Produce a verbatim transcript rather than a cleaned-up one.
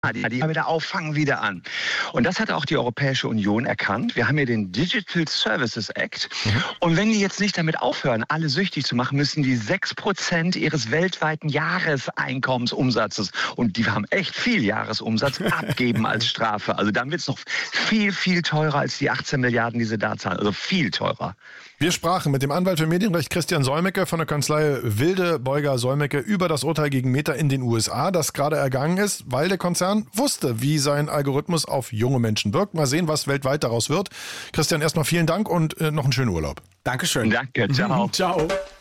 Die, die wieder auffangen wieder an. Und das hat auch die Europäische Union erkannt. Wir haben hier den Digital Services Act. Mhm. Und wenn die jetzt nicht damit aufhören, alle süchtig zu machen, müssen die sechs Prozent ihres weltweiten Jahreseinkommensumsatzes, und die haben echt viel Jahresumsatz, abgeben als Strafe. Also dann wird es noch viel, viel teurer als die achtzehn Milliarden, die sie da zahlen. Also viel teurer. Wir sprachen mit dem Anwalt für Medienrecht Christian Solmecke von der Kanzlei Wilde Beuger Solmecke über das Urteil gegen Meta in den U S A, das gerade ergangen ist, weil der Konzern wusste, wie sein Algorithmus auf junge Menschen wirkt. Mal sehen, was weltweit daraus wird. Christian, erstmal vielen Dank und äh, noch einen schönen Urlaub. Dankeschön. Danke, ciao. Ciao.